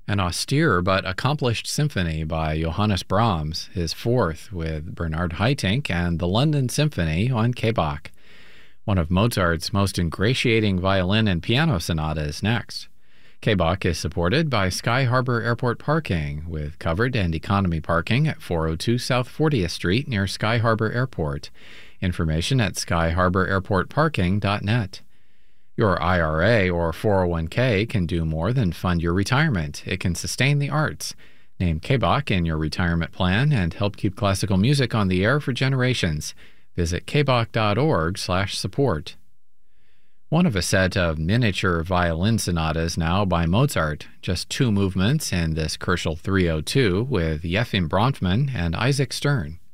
An austere but accomplished symphony by Johannes Brahms, his fourth with Bernard Haitink and the London Symphony on K-Bach. One of Mozart's most ingratiating violin and piano sonatas next. K-Bach is supported by Sky Harbor Airport Parking, with covered and economy parking at 402 South 40th Street near Sky Harbor Airport. Information at skyharbораirportparking.net. Your IRA or 401k can do more than fund your retirement. It can sustain the arts. Name K-Bach in your retirement plan and help keep classical music on the air for generations. Visit kbach.org/support. One of a set of miniature violin sonatas now by Mozart, just 2 movements in this Köchel 302 with Yefim Bronfman and Isaac Stern.